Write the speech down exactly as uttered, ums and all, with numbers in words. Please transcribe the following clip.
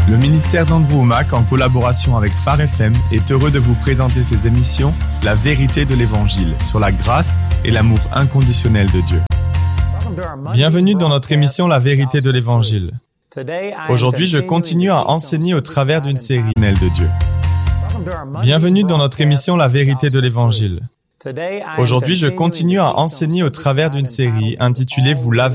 Le ministère d'Andrew Wommack, en collaboration avec Phare F M, est heureux de vous présenter ses émissions « La vérité de l'Évangile » sur la grâce et l'amour inconditionnel de Dieu. Bienvenue dans notre émission « La vérité de l'Évangile ». Aujourd'hui, je continue à enseigner au travers d'une série de Dieu. Bienvenue dans notre émission « La vérité de l'Évangile ». Aujourd'hui, je continue à enseigner au travers d'une série intitulée « Vous l'avez ».